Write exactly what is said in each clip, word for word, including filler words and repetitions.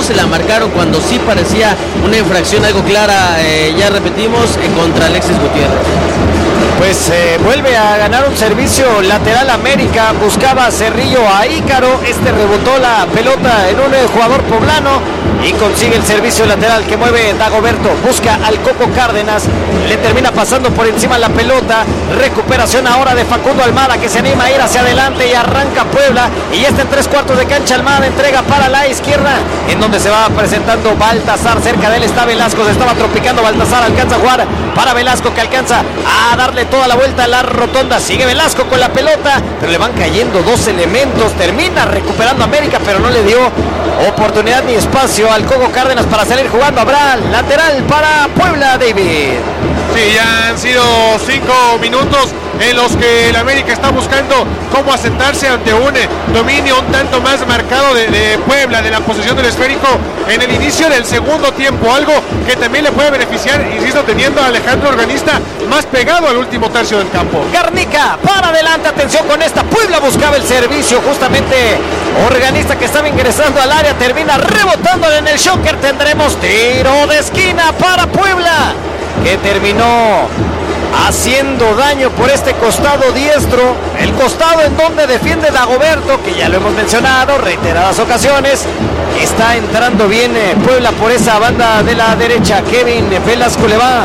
se la marcaron cuando sí parecía una infracción algo clara, eh, ya repetimos, eh, contra Alexis Gutiérrez. Pues eh, vuelve a ganar un servicio lateral América, buscaba Cerrillo a Ícaro, este rebotó la pelota en un eh, jugador poblano y consigue el servicio lateral que mueve Dagoberto, busca al Coco Cárdenas, le termina pasando por encima la pelota, recuperación ahora de Facundo Almada que se anima a ir hacia adelante y arranca Puebla y ya está en tres cuartos de cancha. Almada entrega para la izquierda en donde se va presentando Baltasar, cerca de él está Velasco, se estaba tropicando Baltasar, alcanza a jugar para Velasco que alcanza a darle toda la vuelta a la rotonda, sigue Velasco con la pelota, pero le van cayendo dos elementos, termina recuperando América, pero no le dio oportunidad ni espacio al Coco Cárdenas para salir jugando. Habrá lateral para Puebla, David. Sí, ya han sido cinco minutos en los que el América está buscando cómo asentarse ante un dominio un tanto más marcado de, de Puebla, de la posesión del esférico en el inicio del segundo tiempo, algo que también le puede beneficiar, insisto, teniendo a Alejandro Organista más pegado al último tercio del campo. Garnica para adelante, atención con esta, Puebla buscaba el servicio, justamente Organista que estaba ingresando al área, termina rebotándole en el shocker, tendremos tiro de esquina para Puebla, que terminó haciendo daño por este costado diestro, el costado en donde defiende Dagoberto, que ya lo hemos mencionado reiteradas ocasiones. Está entrando bien Puebla por esa banda de la derecha. Kevin Velasco le va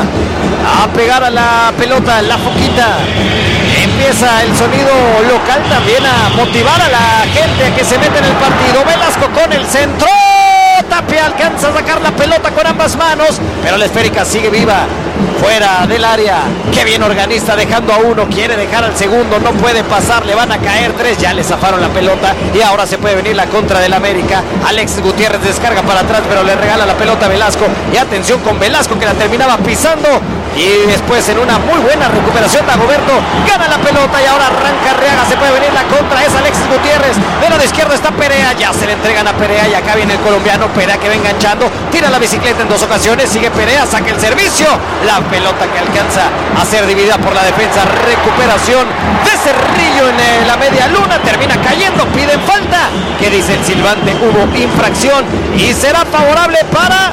a pegar a la pelota, la foquita. Empieza el sonido local también a motivar a la gente a que se meta en el partido. Velasco con el centro, Tapia alcanza a sacar la pelota con ambas manos, pero la esférica sigue viva fuera del área. Qué bien Organista dejando a uno, quiere dejar al segundo, no puede pasar, le van a caer tres, ya le zafaron la pelota y ahora se puede venir la contra del América. Alexis Gutiérrez descarga para atrás, pero le regala la pelota a Velasco y atención con Velasco que la terminaba pisando. Y después en una muy buena recuperación Dagoberto gana la pelota y ahora arranca Arriaga, se puede venir la contra, es Alexis Gutiérrez, de la de izquierda está Perea, ya se le entregan a Perea y acá viene el colombiano Perea que va enganchando, tira la bicicleta en dos ocasiones, sigue Perea, saca el servicio, la pelota que alcanza a ser dividida por la defensa, recuperación de Cerrillo en eh, la media luna, termina cayendo, piden falta, que dice el silbante, hubo infracción y será favorable para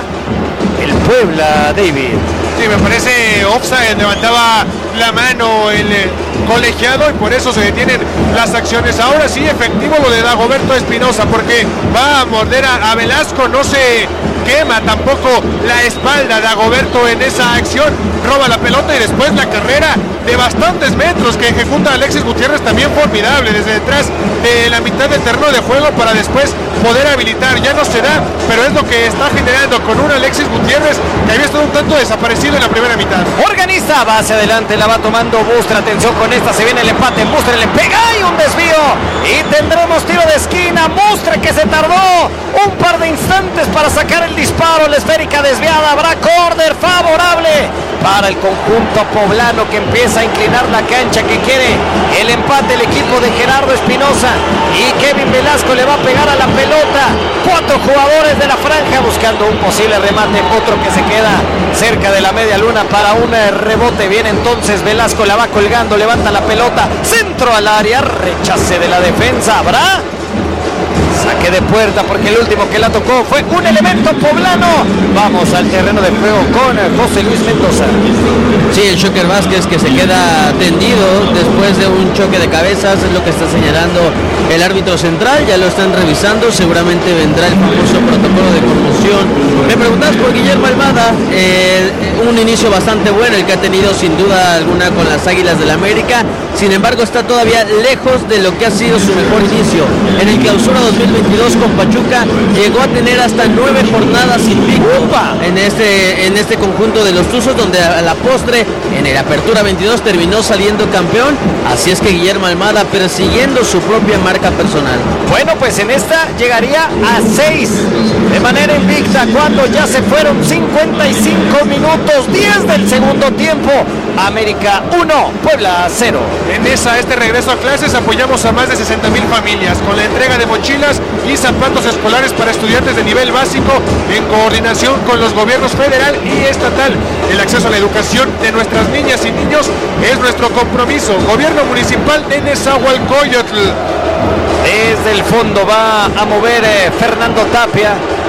el Puebla, David. Sí, me parece offside, levantaba la mano el eh, colegiado y por eso se detienen las acciones. Ahora sí, efectivo lo de Dagoberto Espinosa, porque va a morder a, a Velasco, no se quema tampoco la espalda de Dagoberto en esa acción, roba la pelota y después la carrera de bastantes metros que ejecuta Alexis Gutiérrez, también formidable, desde detrás de la mitad del terreno de juego para después poder habilitar, ya no se da, pero es lo que está generando con un Alexis Gutiérrez que había estado un tanto desaparecido en la primera mitad. Organiza, va hacia adelante, la va tomando Bustra, atención con esta, se viene el empate, Bustra le pega y un desvío y tendremos tiro de esquina, Bustra que se tardó un par de instantes para sacar el disparo, la esférica desviada, habrá córner favorable para el conjunto poblano que empieza a inclinar la cancha, que quiere el empate el equipo de Gerardo Espinosa y Kevin Velasco le va a pegar a la pelota, cuatro jugadores de la franja buscando un posible remate, otro que se queda cerca de la media luna para un rebote, viene entonces Velasco, la va colgando, levanta la pelota, centro al área, rechace de la defensa, habrá saque de puerta porque el último que la tocó fue un elemento poblano. Vamos al terreno de juego con José Luis Mendoza. Sí, el Shocker Vázquez que se queda tendido después de un choque de cabezas, es lo que está señalando el árbitro central, ya lo están revisando, seguramente vendrá el famoso protocolo de conmoción. Me preguntas por Guillermo Almada, eh, un inicio bastante bueno el que ha tenido sin duda alguna con las Águilas del América, sin embargo está todavía lejos de lo que ha sido su mejor inicio. En el Clausura dos mil veintidós con Pachuca llegó a tener hasta nueve jornadas invicto en este, en este conjunto de los Tuzos, donde a la postre en el Apertura veintidós terminó saliendo campeón, así es que Guillermo Almada persiguiendo su propia marca personal. Bueno, pues en esta llegaría a seis de manera invicta cuando ya se fueron cincuenta y cinco minutos, diez del segundo tiempo. América uno, Puebla cero. En esa, este regreso a clases apoyamos a más de sesenta mil familias con la entrega de mochilas y zapatos escolares para estudiantes de nivel básico en coordinación con los gobiernos federal y estatal. El acceso a la educación de nuestras niñas y niños es nuestro compromiso. Gobierno municipal de Nezahualcóyotl. Desde el fondo va a mover eh, Fernando Tapia.